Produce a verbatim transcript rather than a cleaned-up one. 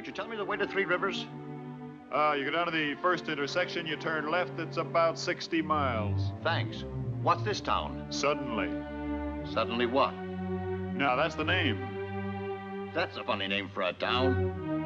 Could you tell me the way to Three Rivers? Uh, you go down to the first intersection, you turn left, it's about sixty miles. Thanks. What's this town? Suddenly. Suddenly what? Now, that's the name. That's a funny name for a town.